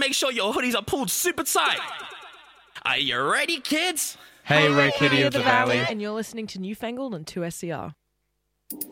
make sure your hoodies are pulled super tight. Are you ready, kids? Hey, we're Kitty of the Valley. And you're listening to Newfangled on 2SCR.